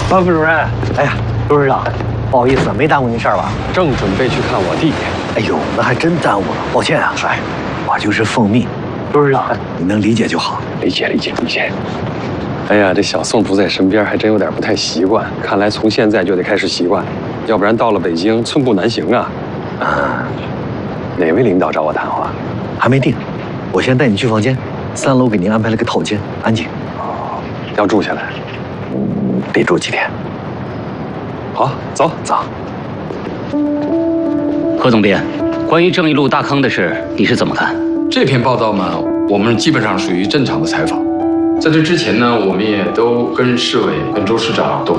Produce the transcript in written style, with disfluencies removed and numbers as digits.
副主任，哎呀，董事长，不好意思，没耽误您事儿吧？ 正准备去看我弟。 哎呦，那还真耽误了，抱歉啊。哎，我就是奉命，董事长，你能理解就好。 理解。哎呀，这小宋不在身边，还真有点不太习惯。看来从现在就得开始习惯，要不然到了北京寸步难行啊。哪位领导找我谈话？ 还没定，我先带你去房间，3楼给您安排了个套间，安静。 哦，要住下来。 得住几天。 好，走。 何总编，关于正义路大坑的事，你是怎么看？ 这篇报道嘛，我们基本上属于正常的采访。在这之前呢，我们也都跟市委、跟周市长都